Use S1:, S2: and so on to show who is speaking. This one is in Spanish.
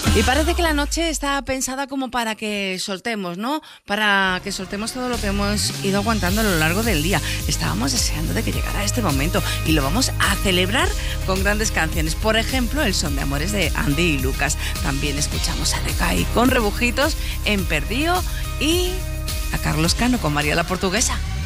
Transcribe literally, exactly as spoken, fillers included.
S1: Y parece que la noche está pensada como para que soltemos, ¿no? Para que soltemos todo lo que hemos ido aguantando a lo largo del día. Estábamos deseando de que llegara este momento y lo vamos a celebrar con grandes canciones. Por ejemplo, El son de amores de Andy y Lucas. También escuchamos a Decay con Rebujitos en Perdido y a Carlos Cano con María la Portuguesa.